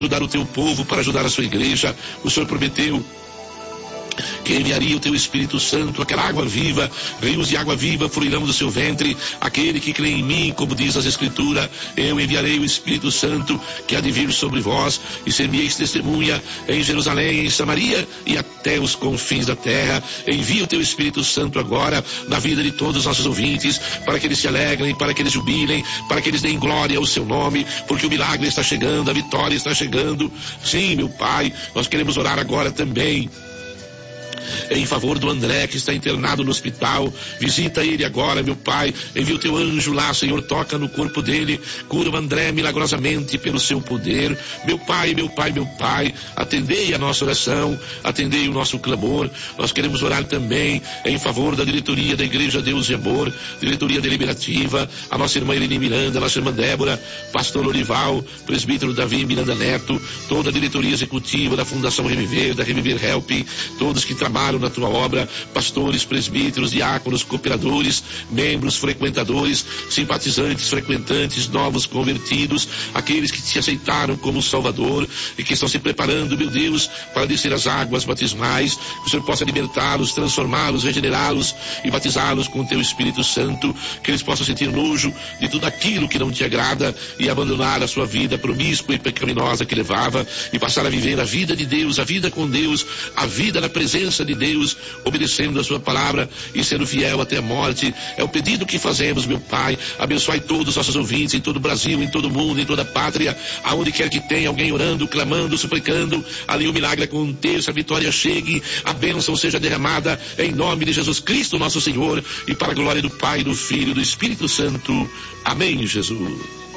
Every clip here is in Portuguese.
ajudar o teu povo, para ajudar a sua igreja. O Senhor prometeu que enviaria o teu Espírito Santo, aquela água viva, rios de água viva fluirão do seu ventre. Aquele que crê em mim, como diz as Escrituras, eu enviarei o Espírito Santo que há de vir sobre vós, e ser-me-eis testemunha em Jerusalém, em Samaria e até os confins da terra. Envia o teu Espírito Santo agora na vida de todos os nossos ouvintes, para que eles se alegrem, para que eles jubilem, para que eles deem glória ao seu nome, porque o milagre está chegando, a vitória está chegando. Sim, meu Pai, nós queremos orar agora também em favor do André, que está internado no hospital. Visita ele agora, meu Pai. Envia o teu anjo lá, Senhor, toca no corpo dele, cura o André milagrosamente pelo seu poder. Meu Pai, meu Pai, meu Pai, atendei a nossa oração, atendei o nosso clamor. Nós queremos orar também em favor da diretoria da Igreja Deus e Amor, diretoria deliberativa, a nossa irmã Irene Miranda, a nossa irmã Débora, pastor Lorival, presbítero Davi Miranda Neto, toda a diretoria executiva da Fundação Reviver, da Reviver Help, todos que trabalham na tua obra, pastores, presbíteros, diáconos, cooperadores, membros, frequentadores, simpatizantes, frequentantes, novos convertidos, aqueles que te aceitaram como Salvador e que estão se preparando, meu Deus, para descer as águas batismais, que o Senhor possa libertá-los, transformá-los, regenerá-los e batizá-los com o teu Espírito Santo, que eles possam sentir nojo de tudo aquilo que não te agrada e abandonar a sua vida promíscua e pecaminosa que levava e passar a viver a vida de Deus, a vida com Deus, a vida na presença de Deus, obedecendo a sua palavra e sendo fiel até a morte. É o pedido que fazemos, meu Pai. Abençoe todos os nossos ouvintes em todo o Brasil, em todo o mundo, em toda a pátria, aonde quer que tenha alguém orando, clamando, suplicando, ali o milagre aconteça, a vitória chegue, a bênção seja derramada em nome de Jesus Cristo, nosso Senhor, e para a glória do Pai, do Filho e do Espírito Santo. Amém, Jesus.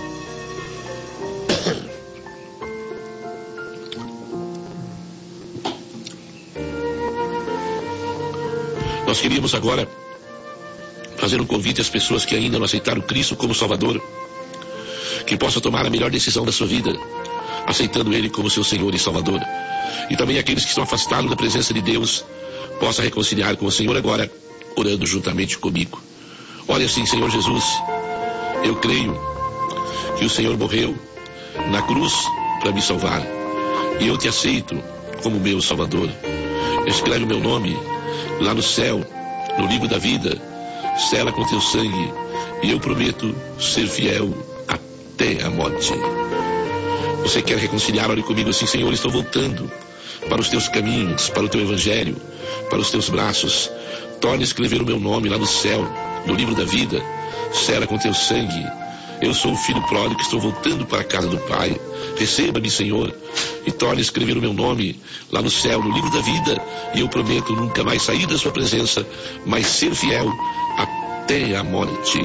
Nós queríamos agora fazer um convite às pessoas que ainda não aceitaram Cristo como Salvador, que possam tomar a melhor decisão da sua vida, aceitando Ele como seu Senhor e Salvador. E também aqueles que estão afastados da presença de Deus, possam reconciliar com o Senhor agora, orando juntamente comigo. Olha assim, Senhor Jesus, eu creio que o Senhor morreu na cruz para me salvar, e eu te aceito como meu Salvador. Escreve o meu nome lá no céu, no livro da vida, sela com teu sangue, e eu prometo ser fiel até a morte. Você quer reconciliar? Ore comigo assim: Senhor, estou voltando para os teus caminhos, para o teu evangelho, para os teus braços. Torne a escrever o meu nome lá no céu, no livro da vida, sela com teu sangue. Eu sou o filho pródigo que estou voltando para a casa do Pai. Receba-me, Senhor, e torne a escrever o meu nome lá no céu, no livro da vida, e eu prometo nunca mais sair da sua presença, mas ser fiel até a morte.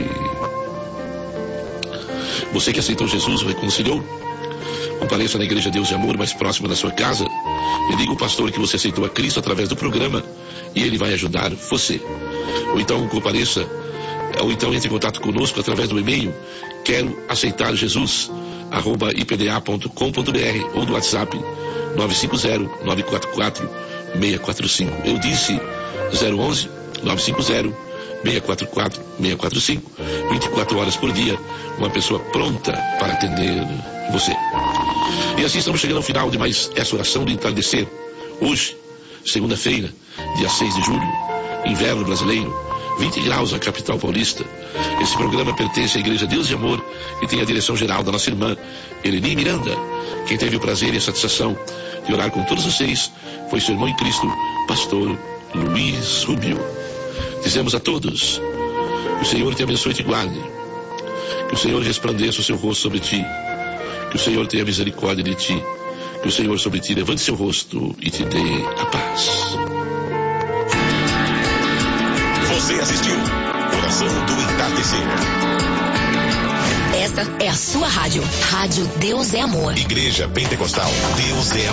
Você que aceitou Jesus, reconciliou? Compareça na Igreja Deus e Amor mais próxima da sua casa e diga ao pastor que você aceitou a Cristo através do programa, e ele vai ajudar você. Ou então compareça, ou então entre em contato conosco através do e-mail quero aceitar Jesus @ipda.com.br ou do WhatsApp 950-944-645. Eu disse 011-950-644-645. 24 horas por dia, uma pessoa pronta para atender você. E assim estamos chegando ao final de mais essa oração de entardecer. Hoje, segunda-feira, dia 6 de julho, inverno brasileiro, 20 graus na capital paulista. Esse programa pertence à Igreja Deus e Amor e tem a direção geral da nossa irmã Irene Miranda. Quem teve o prazer e a satisfação de orar com todos vocês foi seu irmão em Cristo, pastor Luiz Rubio. Dizemos a todos: que o Senhor te abençoe e te guarde, que o Senhor resplandeça o seu rosto sobre ti, que o Senhor tenha misericórdia de ti, que o Senhor sobre ti levante seu rosto e te dê a paz. Você assistiu Oração do Entardecer. Essa é a sua rádio. Rádio Deus é Amor. Igreja Pentecostal Deus é Amor.